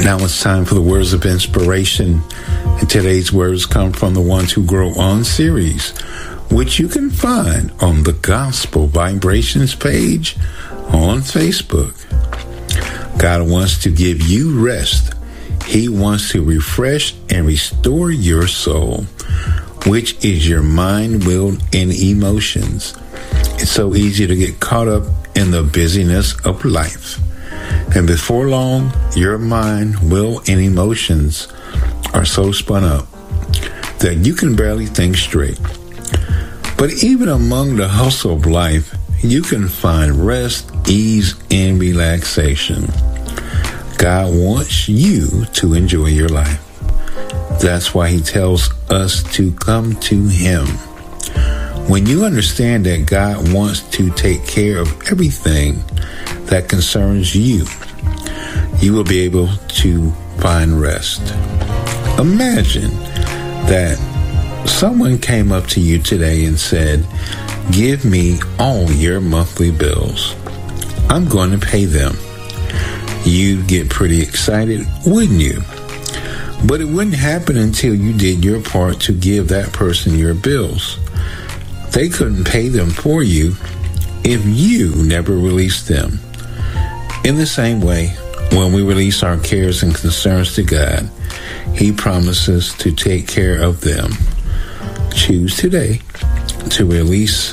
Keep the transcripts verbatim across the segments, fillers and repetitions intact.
Now it's time for the words of inspiration. And today's words come from the Ones Who Grow On series, which you can find on the Gospel Vibrations page on Facebook. God wants to give you rest. He wants to refresh and restore your soul, which is your mind, will, and emotions. It's so easy to get caught up in the busyness of life. And before long, your mind, will, and emotions are so spun up that you can barely think straight. But even among the hustle of life, you can find rest, ease, and relaxation. God wants you to enjoy your life. That's why he tells us to come to him. When you understand that God wants to take care of everything that concerns you, you will be able to find rest. Imagine that someone came up to you today and said, "Give me all your monthly bills. I'm going to pay them." You'd get pretty excited, wouldn't you? But it wouldn't happen until you did your part to give that person your bills. They couldn't pay them for you if you never released them. In the same way, when we release our cares and concerns to God, he promises to take care of them. Choose today to release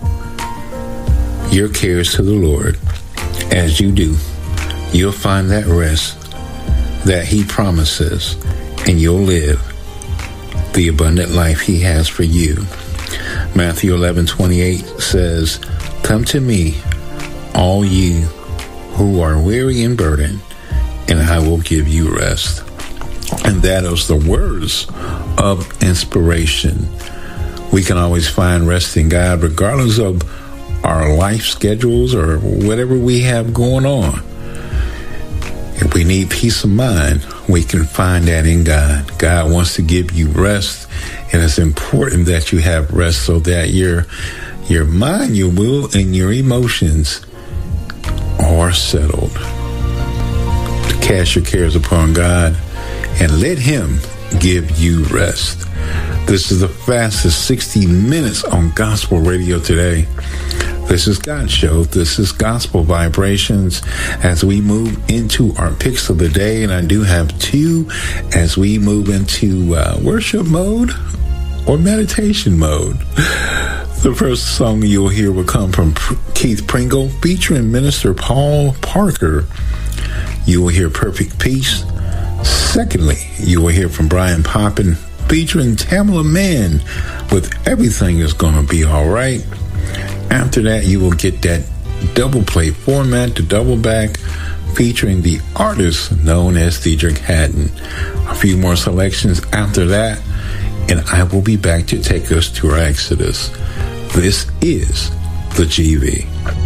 your cares to the Lord. As you do, you'll find that rest that he promises, and you'll live the abundant life he has for you. Matthew eleven twenty-eight says, "Come to me, all you who are weary and burdened, and I will give you rest." And that is the words of inspiration. We can always find rest in God regardless of our life schedules or whatever we have going on. If we need peace of mind, we can find that in God. God wants to give you rest, and it's important that you have rest so that your your mind, your will, and your emotions are settled. To cast your cares upon God and let him give you rest. This is the fastest sixty minutes on Gospel Radio today. This is God's show. This is Gospel Vibrations as we move into our picks of the day. And I do have two as we move into uh, worship mode or meditation mode. The first song you'll hear will come from Keith Pringle featuring Minister Paul Parker. You will hear Perfect Peace. Secondly, you will hear from Brian Poppin featuring Tamala Mann with Everything Is Gonna Be Alright. After that, you will get that double play format, the double back, featuring the artist known as Diedrich Haddon. A few more selections after that, and I will be back to take us to our Exodus. This is the G V.